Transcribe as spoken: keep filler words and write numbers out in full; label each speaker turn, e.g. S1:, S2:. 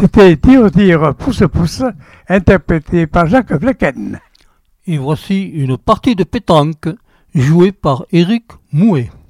S1: C'était Tire Tire Pousse Pousse, interprété par Jacques Blecken.
S2: Et voici une partie de pétanque jouée par Éric Mouet.